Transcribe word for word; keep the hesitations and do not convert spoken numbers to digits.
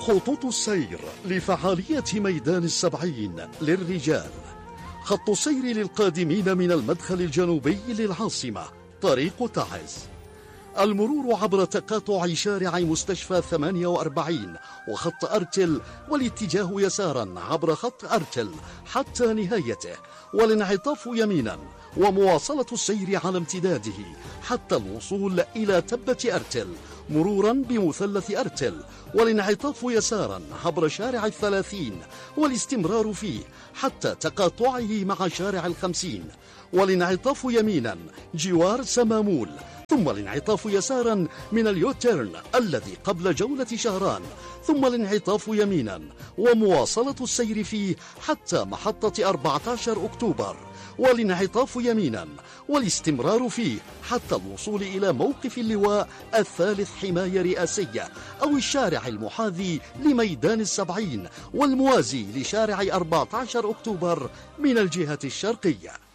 خطوط السير لفعالية ميدان السبعين للرجال. خط السير للقادمين من المدخل الجنوبي للعاصمة طريق تعز. المرور عبر تقاطع شارع مستشفى ثمانية وأربعين وخط أرتل والاتجاه يسارا عبر خط أرتل حتى نهايته، والانعطاف يمينا ومواصلة السير على امتداده حتى الوصول إلى تبة أرتل مرورا بمثلث أرتل، والانعطاف يسارا عبر شارع الثلاثين والاستمرار فيه حتى تقاطعه مع شارع الخمسين، والانعطاف يمينا جوار سمامول، ثم الانعطاف يسارا من اليوتيرن الذي قبل جولة شهران، ثم الانعطاف يمينا ومواصلة السير فيه حتى محطة أربعة عشر أكتوبر، والانعطاف يمينا والاستمرار فيه حتى الوصول إلى موقف اللواء الثالث حماية رئاسية أو الشارع المحاذي لميدان السبعين والموازي لشارع أربعة عشر أكتوبر من الجهة الشرقية.